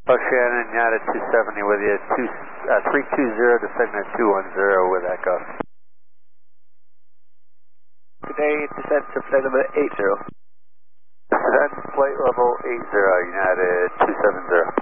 Shannon, United 270 with you, 320 to segment 210 with Echo. Today, descent to flight level 80. Descent flight level 80, United 270.